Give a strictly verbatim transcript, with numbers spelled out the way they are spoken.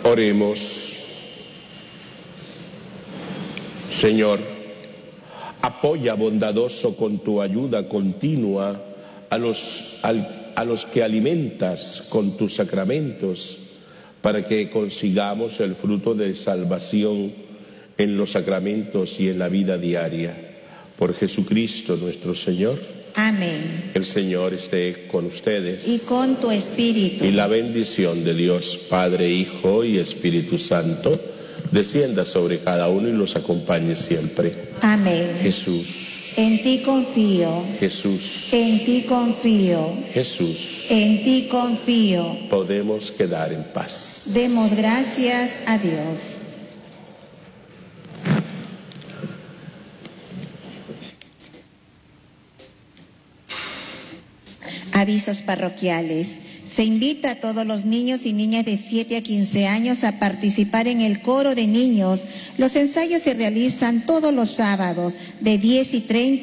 Oremos. Señor, apoya bondadoso con tu ayuda continua a los, al, a los que alimentas con tus sacramentos, para que consigamos el fruto de salvación en los sacramentos y en la vida diaria. Por Jesucristo nuestro Señor. Amén. El Señor esté con ustedes. Y con tu espíritu. Y la bendición de Dios, Padre, Hijo y Espíritu Santo, descienda sobre cada uno y los acompañe siempre. Amén. Jesús. En ti confío. Jesús. En ti confío. Jesús. En ti confío. Podemos quedar en paz. Demos gracias a Dios. Avisos parroquiales. Se invita a todos los niños y niñas de siete a quince años a participar en el coro de niños. Los ensayos se realizan todos los sábados de diez y treinta